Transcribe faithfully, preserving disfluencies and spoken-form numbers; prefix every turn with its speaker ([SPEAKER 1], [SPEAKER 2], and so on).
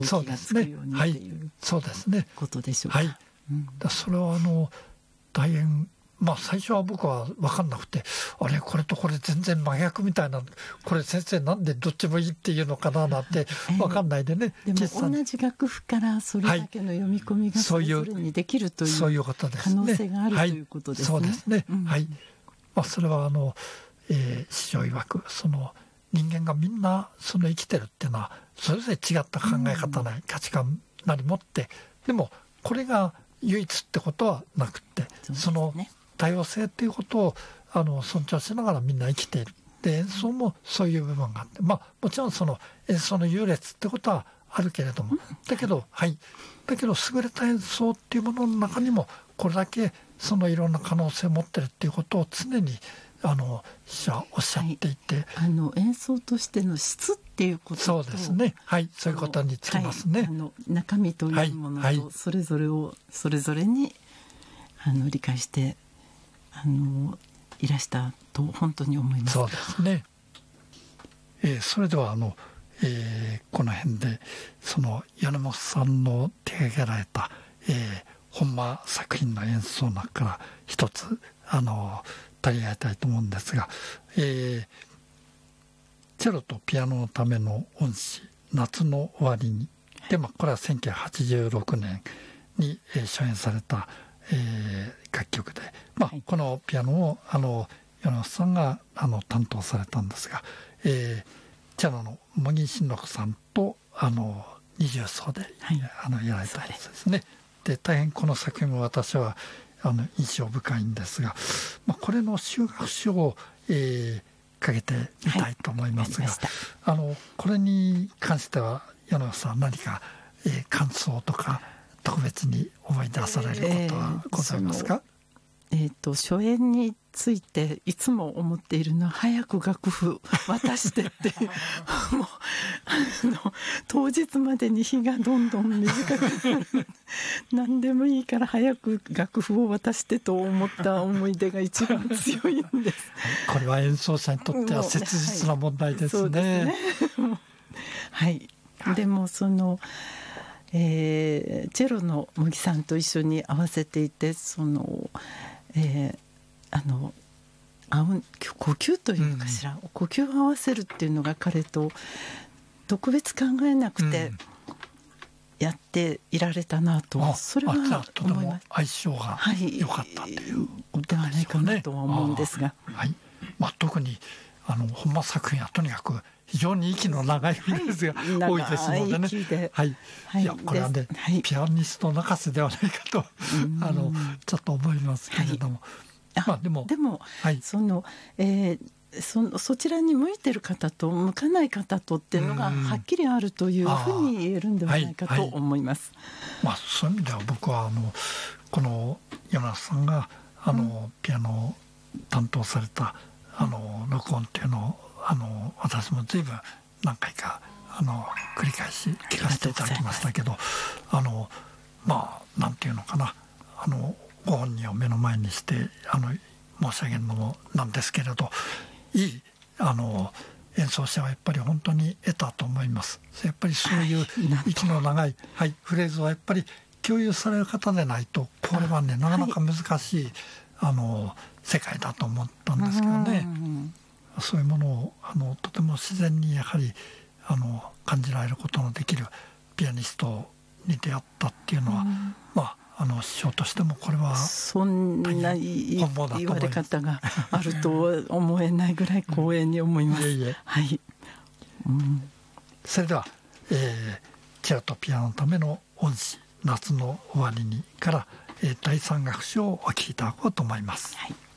[SPEAKER 1] 気がつくようにっていう
[SPEAKER 2] そうですね、
[SPEAKER 1] ことでしょうか。
[SPEAKER 2] はい、うん、だそれはあの大変、まあ最初は僕は分かんなくて、あれこれとこれ全然真逆みたいな、これ先生なんでどっちもいいっていうのかななんて分かんないでね、
[SPEAKER 1] えー、でも同じ楽譜からそれだけの読み込みがそれぞれにできるという可能性があるということですね。
[SPEAKER 2] そうですね、うん、はい、まあ、それはあの、えー、師匠曰くその人間がみんなその生きてるっていうのはそれぞれ違った考え方なり、うん、価値観なり持って、でもこれが唯一ってことはなくて、そ, ね、その多様性っていうことをあの尊重しながらみんな生きている。で演奏もそういう部分があって、まあもちろんその演奏の優劣ってことはあるけれども、だけどはいだけど優れた演奏っていうものの中にもこれだけそのいろんな可能性を持ってるっていうことを常にあの師匠はおっしゃっていて、
[SPEAKER 1] はい、あの演奏としての質っていうことと、
[SPEAKER 2] そうですね、はい、そういうことにつきますね、
[SPEAKER 1] はい、あの中身というものとそれぞれをそれぞれにあの理解してあのいらしたと本当に思います。
[SPEAKER 2] そうですね、えー、それではあの、えー、この辺でその米本さんの手掛けられた、えー、本間作品の演奏の中から一つあの取り上げたいと思うんですが、えー、チェロとピアノのための恩師夏の終わりに、で、まあ、これはせんきゅうひゃくはちじゅうろくねんに、えー、初演された、えー、楽曲で、まあはい、このピアノをあの米本さんがあの担当されたんですが、えー、チェロの茂木伸六さんとあの二重奏で、はい、あのやられたやつですね。で大変この作品も私はあの印象深いんですが、まあ、これの修学書を、えー、かけてみたいと思いますが、はい、あのこれに関しては米本さん何か、えー、感想とか特別に思い出されることはございますか？
[SPEAKER 1] えー、えーと初演についていつも思っているのは早く楽譜渡してってもうあの当日までに日がどんどん短くなる何でもいいから早く楽譜を渡してと思った思い出が一番強いんです。
[SPEAKER 2] これは演奏者にとっては切実な問題ですね。
[SPEAKER 1] はい、でもそのえー、チェロの茂木さんと一緒に合わせていてその、えー、あのあう呼吸というのかしら、うん、呼吸を合わせるっていうのが彼と特別考えなくてやっていられたなと、うん、それは思います。
[SPEAKER 2] とても相性が良かったということでしょうね。
[SPEAKER 1] ではないかなとは思うんですが、
[SPEAKER 2] はい、まあ、特にあの本間作品はとにかく非常に息の長いフレーズが多いですのでね、はいはい、いやこれはね、はい、ピアニスト泣かせではないかとあのちょっと思いますけれども、
[SPEAKER 1] はい、まあ、でもでも、はい、その、えー、そ, そちらに向いてる方と向かない方とっていうのがはっきりあるというふうに言えるんではないかと思います。
[SPEAKER 2] はいはい、まあ、そういう意味では僕はあのこの米本さんがあの、うん、ピアノを担当されたあの録音っていうのをあの私も随分何回かあの繰り返し聞かせていただきましたけど、あのまあなんていうのかな、あのご本人を目の前にしてあの申し上げるのもなんですけれど、いいあの演奏者はやっぱり本当に得たと思います。やっぱりそういう息の長い、はい、フレーズはやっぱり共有される方でないとこれはねなかなか難しい、はい、あの世界だと思ったんですけどね。そういうものをあのとても自然にやはりあの感じられることのできるピアニストに出会ったっていうのは、うん、まああの師匠としてもこれは
[SPEAKER 1] そんな言われ方があるとは思えないぐらい光栄に思います。うん、いえいえ、はい、
[SPEAKER 2] うん、それでは、えー、チェロとピアノのための恩師夏の終わりにから、えー、だいさん楽章をお聴きいただこうと思います。はい。